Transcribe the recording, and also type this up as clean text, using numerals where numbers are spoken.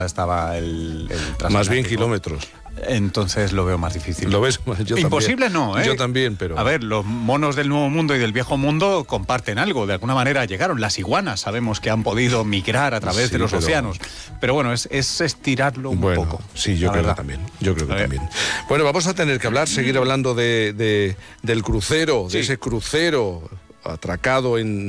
estaba el Más bien transatlántico. kilómetros. Entonces lo veo más difícil. ¿Lo ves? Yo Imposible también. no, ¿eh? Yo también, pero... A ver, los monos del Nuevo Mundo y del Viejo Mundo comparten algo. De alguna manera llegaron. Las iguanas sabemos que han podido migrar a través Sí, de los pero... océanos. Pero bueno, es estirarlo un poco. Sí, yo creo que también. Yo creo que también. Bueno, vamos a tener que seguir hablando del crucero, de ese crucero atracado en